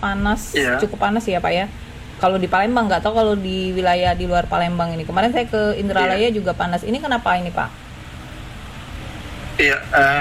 panas, Iya, cukup panas ya Pak ya. Kalau di Palembang, nggak tahu kalau di wilayah di luar Palembang ini. Kemarin saya ke iya, Indralaya juga panas. Ini kenapa ini Pak? iya.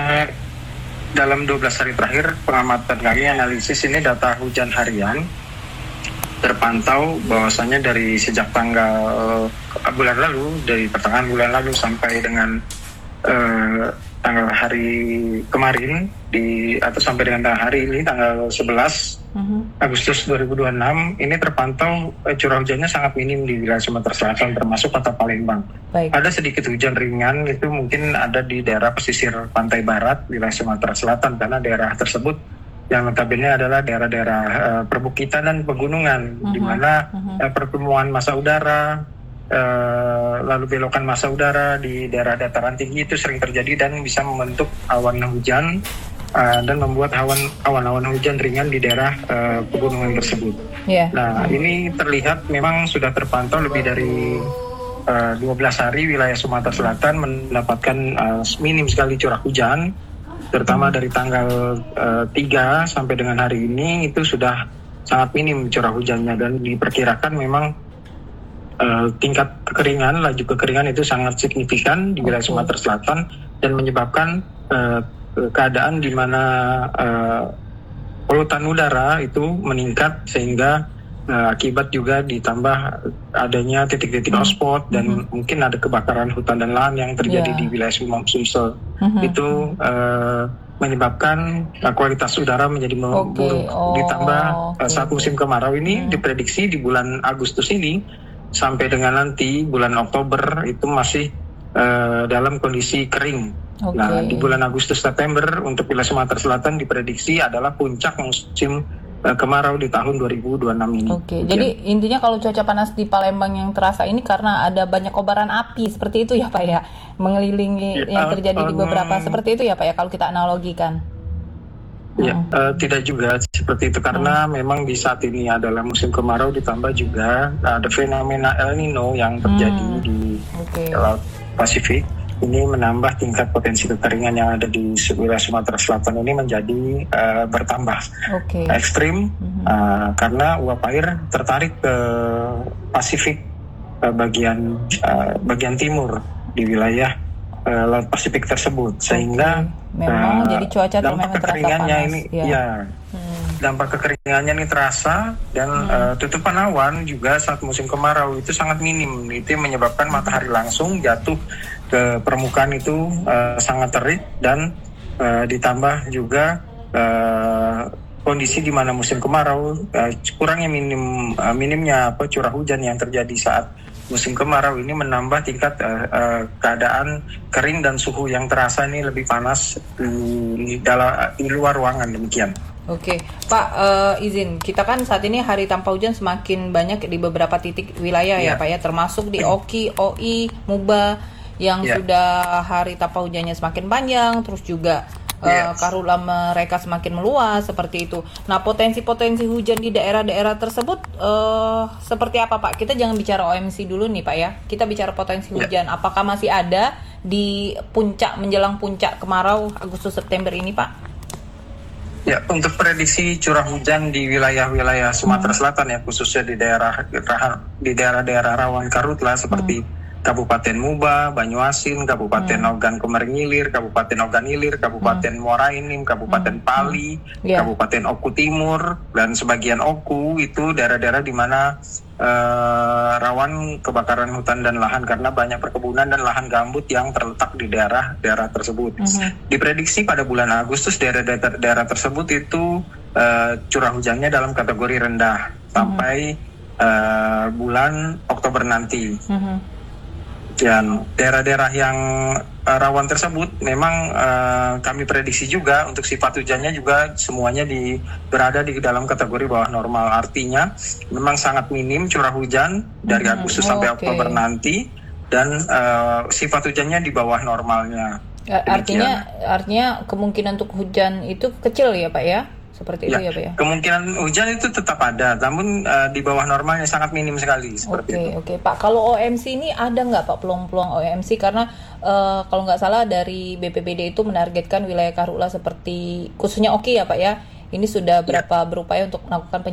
Dalam 12 hari terakhir, pengamatan kami analisis ini data hujan harian terpantau bahwasanya dari sejak tanggal bulan lalu, dari pertengahan bulan lalu sampai dengan eh, tanggal hari kemarin atau sampai dengan hari ini tanggal 11 Agustus 2026 ini terpantau curah hujannya sangat minim di wilayah Sumatera Selatan termasuk kota Palembang. Baik. Ada sedikit hujan ringan itu mungkin ada di daerah pesisir pantai barat wilayah Sumatera Selatan karena daerah tersebut yang notabene adalah daerah-daerah perbukitan dan pegunungan di mana pertemuan massa udara lalu belokan massa udara di daerah dataran tinggi itu sering terjadi dan bisa membentuk awan hujan dan membuat awan-awan hujan ringan di daerah pegunungan tersebut. Yeah. Nah, ini terlihat memang sudah terpantau lebih dari 12 hari wilayah Sumatera Selatan mendapatkan minim sekali curah hujan, terutama dari tanggal 3 sampai dengan hari ini itu sudah sangat minim curah hujannya dan diperkirakan memang tingkat kekeringan, laju kekeringan itu sangat signifikan di wilayah Sumatera Selatan dan menyebabkan keadaan di mana polutan udara itu meningkat sehingga akibat juga ditambah adanya titik-titik hotspot dan mungkin ada kebakaran hutan dan lahan yang terjadi di wilayah Sumsel. Itu menyebabkan kualitas udara menjadi buruk. Ditambah saat musim kemarau ini diprediksi di bulan Agustus ini sampai dengan nanti bulan Oktober itu masih dalam kondisi kering. Nah, di bulan Agustus September untuk wilayah Sumatera Selatan diprediksi adalah puncak musim kemarau di tahun 2026 ini. Jadi intinya kalau cuaca panas di Palembang yang terasa ini karena ada banyak kobaran api seperti itu ya Pak ya, mengelilingi yang terjadi di beberapa seperti itu ya Pak ya kalau kita analogikan. Tidak juga seperti itu karena memang di saat ini adalah musim kemarau ditambah juga ada fenomena El Nino yang terjadi di Laut Pasifik. Ini menambah tingkat potensi kekeringan yang ada di wilayah Sumatera Selatan ini menjadi bertambah ekstrim karena uap air tertarik ke Pasifik bagian timur di wilayah Laut Pasifik tersebut sehingga memang jadi cuaca dampak kekeringannya ini dampak kekeringannya ini terasa dan tutupan awan juga saat musim kemarau itu sangat minim. Itu menyebabkan matahari langsung jatuh ke permukaan itu sangat terik dan ditambah juga kondisi di mana musim kemarau kurangnya minimnya curah hujan yang terjadi saat musim kemarau ini menambah tingkat keadaan kering dan suhu yang terasa ini lebih panas di luar ruangan demikian. Pak, izin kita kan saat ini hari tanpa hujan semakin banyak di beberapa titik wilayah ya Pak ya, termasuk di Oki, OI, Muba yang sudah hari tanpa hujannya semakin panjang, terus juga karhutla mereka semakin meluas seperti itu. Nah, potensi-potensi hujan di daerah-daerah tersebut seperti apa Pak? Kita jangan bicara OMC dulu nih Pak ya. Kita bicara potensi hujan. Apakah masih ada di puncak menjelang puncak kemarau Agustus September ini Pak? Ya, untuk prediksi curah hujan di wilayah-wilayah Sumatera Selatan ya khususnya di daerah-daerah rawan karhutla seperti Kabupaten Muba, Banyuasin, Kabupaten Ogan Komering Ilir, Kabupaten Ogan Ilir, Kabupaten Muara Enim, Kabupaten Pali, Kabupaten Oku Timur, dan sebagian Oku itu daerah-daerah di mana rawan kebakaran hutan dan lahan karena banyak perkebunan dan lahan gambut yang terletak di daerah tersebut. Diprediksi pada bulan Agustus daerah tersebut itu curah hujannya dalam kategori rendah sampai bulan Oktober nanti. Dan daerah-daerah yang rawan tersebut memang kami prediksi juga untuk sifat hujannya juga semuanya berada di dalam kategori bawah normal. Artinya memang sangat minim curah hujan dari Agustus sampai Oktober nanti dan sifat hujannya di bawah normalnya. Artinya kemungkinan untuk hujan itu kecil ya Pak ya? Seperti itu ya Pak ya? Kemungkinan hujan itu tetap ada, namun di bawah normalnya sangat minim sekali seperti itu. Pak, kalau OMC ini ada nggak Pak peluang-peluang OMC? Karena kalau nggak salah dari BPBD itu menargetkan wilayah karhutla seperti khususnya Oki ya Pak ya, ini sudah berupaya untuk melakukan